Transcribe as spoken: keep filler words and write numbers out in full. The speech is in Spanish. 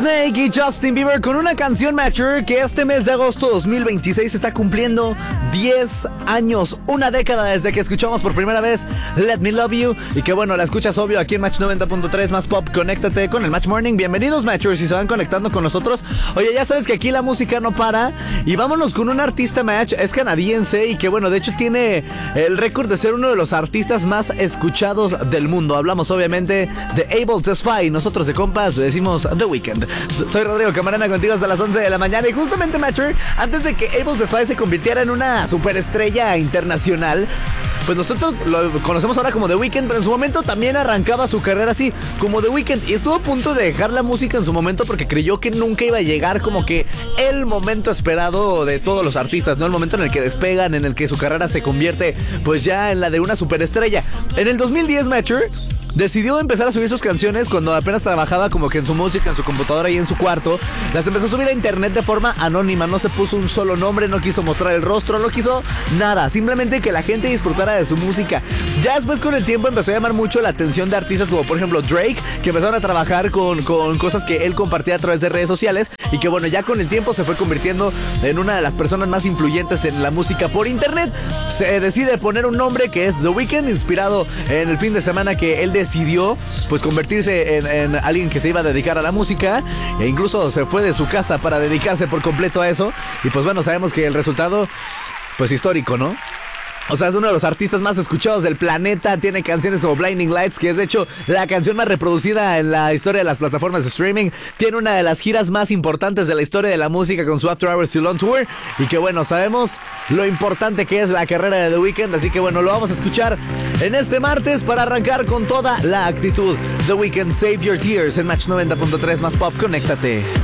Snake y Justin Bieber con una canción, Matcher, que este mes de agosto dos mil veintiséis está cumpliendo diez años, una década desde que escuchamos por primera vez Let Me Love You. Y que bueno, la escuchas obvio aquí en Match noventa punto tres más pop. Conéctate con el Match Morning. Bienvenidos, Matchers, si se van conectando con nosotros. Oye, ya sabes que aquí la música no para. Y vámonos con un artista, Match, es canadiense y que bueno, de hecho tiene el récord de ser uno de los artistas más escuchados del mundo. Hablamos obviamente de Abel Tesfaye. Nosotros de compas le decimos The Weeknd. Soy Rodrigo Camarena contigo hasta las once de la mañana. Y justamente, Matcher, antes de que Abel Tesfaye se convirtiera en una superestrella internacional, pues nosotros lo conocemos ahora como The Weeknd, pero en su momento también arrancaba su carrera así, como The Weeknd, y estuvo a punto de dejar la música en su momento porque creyó que nunca iba a llegar como que el momento esperado de todos los artistas, ¿no? El momento en el que despegan, en el que su carrera se convierte pues ya en la de una superestrella. En el dos mil diez, Matcher decidió empezar a subir sus canciones cuando apenas trabajaba como que en su música, en su computadora y en su cuarto. Las empezó a subir a internet de forma anónima, no se puso un solo nombre, no quiso mostrar el rostro, no quiso nada, simplemente que la gente disfrutara de su música. Ya después, con el tiempo, empezó a llamar mucho la atención de artistas como por ejemplo Drake, que empezaron a trabajar con, con cosas que él compartía a través de redes sociales, y que bueno, ya con el tiempo se fue convirtiendo en una de las personas más influyentes en la música por internet. Se decide poner un nombre que es The Weeknd, inspirado en el fin de semana que él decidió pues convertirse en, en alguien que se iba a dedicar a la música, e incluso se fue de su casa para dedicarse por completo a eso. Y pues bueno, sabemos que el resultado pues histórico, ¿no? O sea, es uno de los artistas más escuchados del planeta. Tiene canciones como Blinding Lights, que es de hecho la canción más reproducida en la historia de las plataformas de streaming. Tiene una de las giras más importantes de la historia de la música con su After Hours Ceylon Tour. Y que bueno, sabemos lo importante que es la carrera de The Weeknd. Así que bueno, lo vamos a escuchar en este martes para arrancar con toda la actitud. The Weeknd, Save Your Tears en Match noventa punto tres más pop. Conéctate.